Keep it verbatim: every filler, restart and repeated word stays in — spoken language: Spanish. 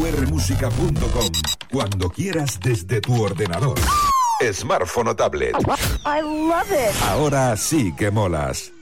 r música punto com. Cuando quieras desde tu ordenador, smartphone o tablet. I love it. Ahora sí que molas.